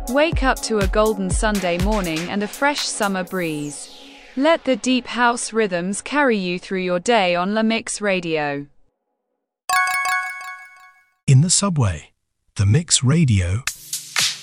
Wake up to a golden Sunday morning and a fresh summer breeze. Let the deep house rhythms carry you through your day on La Mix Radio. In the subway, the Mix Radio